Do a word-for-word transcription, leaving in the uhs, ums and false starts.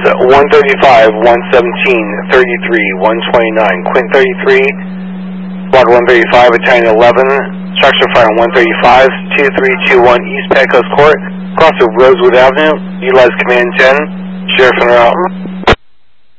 Quint one thirty-five, one seventeen, thirty-three, one twenty-nine. Quint thirty-three, Squad one thirty-five, Battalion eleven, structure fire on one thirty-five, two three two one East Petco's Court, across the Rosewood Avenue, utilize Command ten, Sheriff en route.